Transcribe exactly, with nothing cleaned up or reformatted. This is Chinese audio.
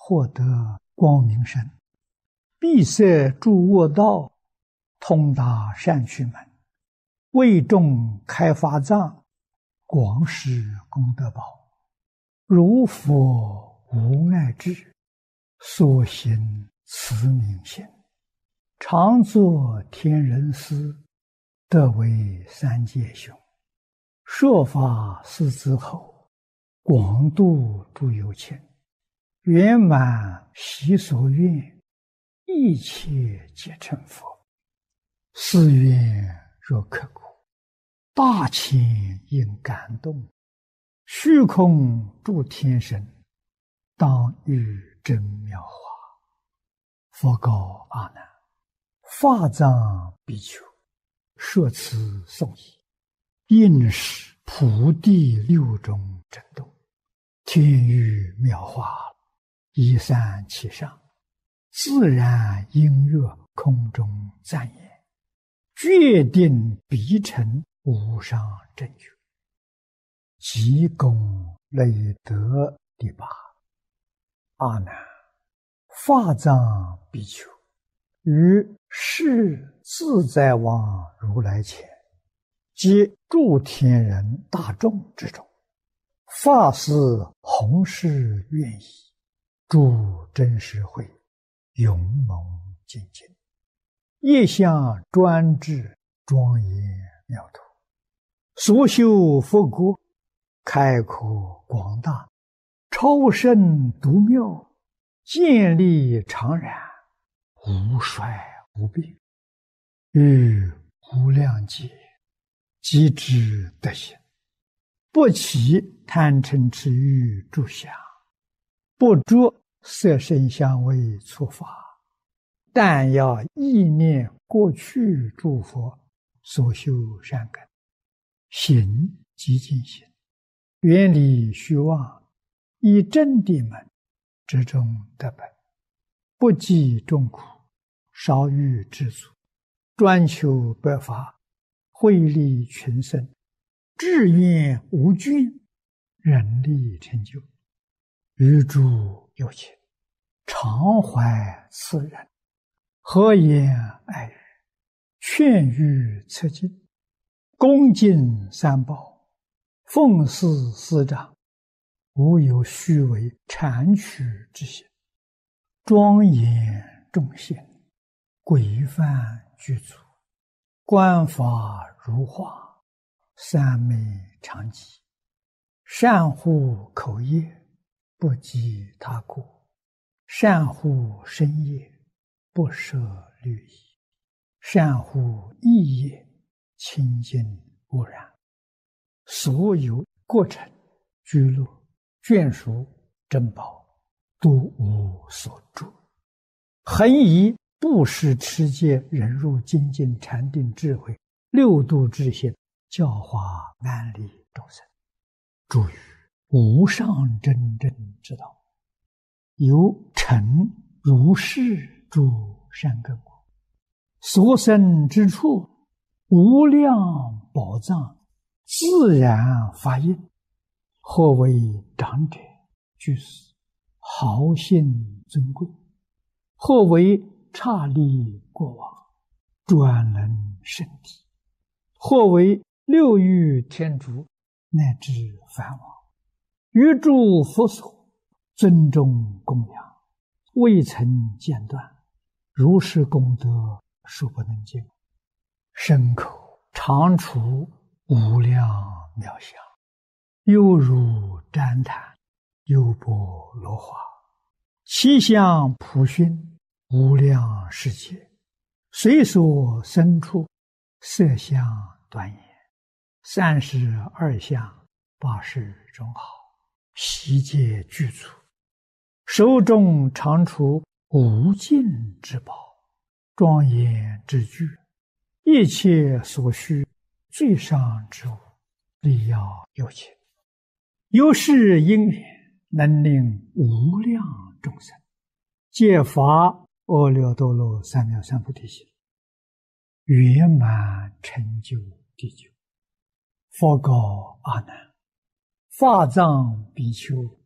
获得光明身，闭塞诸恶道，通达善趣门，为众开发藏，广施功德宝。如佛无碍智，所行慈悯心，常作天人师，得为三界雄。说法四之后，广度诸有情，圆满习所愿，一切皆成佛。是愿若刻骨，大千应感动。虚空诸天神，当遇真妙法。佛告阿难：法藏比丘，说此颂已，应是普地六种震动，天雨妙法，一散其上，自然音乐空中赞言，决定必成无上正觉。即功累德第八。阿难，法藏比丘于世自在王如来前，及诸天人大众之中，发誓弘誓愿意，诸真实会勇猛精进，业相专制，庄严妙土，所修佛国开阔广大，超胜独妙，建立常然，无衰无病，于无量劫即知德行，不起贪嗔痴欲诸相，不着色声香味触法，但要意念过去诸佛所修善根，行即尽行，远离虚妄，以真谛门之中得本，不计众苦，少欲知足，专求百法，惠利群生，志愿无倦，人力成就。于诸有情，常怀慈仁，和颜爱语，劝喻策进，恭敬三宝，奉事师长，无有虚伪谄曲之心，庄严众贤，规范具足，观法如画，三昧常寂，善护口业，不及他过，善护身业，不舍律仪，善护意业，清净无染。所有过程、居落、眷属、珍宝，都无所住。恒以布施、持戒、忍辱、精进、禅定、智慧六度之心，教化安利众生，助于无上真正之道，由成如是诸善根果，所生之处，无量宝藏自然发应。或为长者居士，豪信尊贵；或为刹利过往，专能圣体；或为六欲天竺，乃至梵王，于诸佛所尊重供养，未曾间断，如是功德数不能尽，身口常处无量妙相，犹如旃檀，优波罗花，其相普熏，无量世界，随所生处，色相端严，三十二相，八十种好，悉皆具足，手中常处无尽之宝，庄严之具，一切所需最上之物，力要有情。有是因缘，能令无量众生皆发阿耨多罗三藐三菩提心，圆满成就地久。佛告阿难：法藏比丘